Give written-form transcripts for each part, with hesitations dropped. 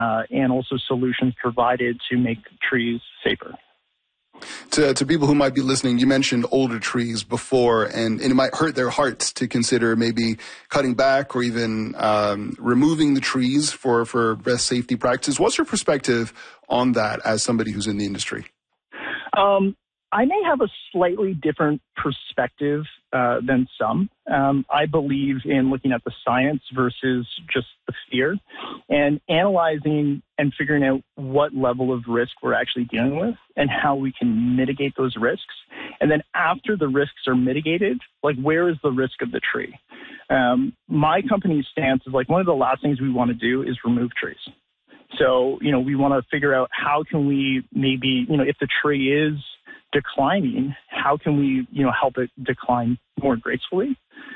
and also solutions provided to make trees safer. To people who might be listening, you mentioned older trees before, and it might hurt their hearts to consider maybe cutting back or even removing the trees for best safety practices. What's your perspective on that as somebody who's in the industry? I may have a slightly different perspective than some. I believe in looking at the science versus just the fear and analyzing and figuring out what level of risk we're actually dealing with and how we can mitigate those risks. And then after the risks are mitigated, like, where is the risk of the tree? My company's stance is, like, one of the last things we want to do is remove trees. So, we want to figure out how can we maybe, if the tree is declining, how can we, help it decline more gracefully?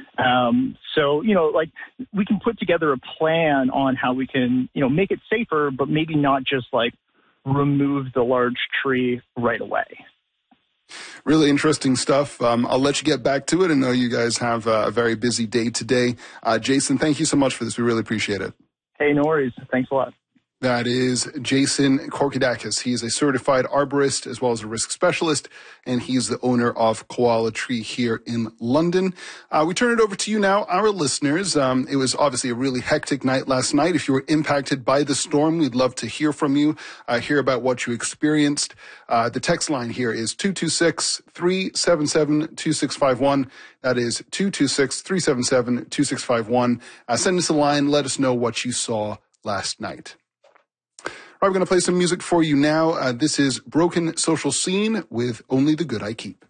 We can put together a plan on how we can, make it safer, but maybe not just remove the large tree right away. Really interesting stuff. I'll let you get back to it. I know you guys have a very busy day today. Jason, thank you so much for this. We really appreciate it. Hey, no worries. Thanks a lot. That is Jason Korkidakis. He is a certified arborist as well as a risk specialist, and he's the owner of Koala Tree here in London. We turn it over to you now, our listeners. It was obviously a really hectic night last night. If you were impacted by the storm, we'd love to hear from you, hear about what you experienced. The text line here is 226-377-2651. That is 226-377-2651. Send us a line. Let us know what you saw last night. All right, we're going to play some music for you now. This is Broken Social Scene with Only the Good I Keep.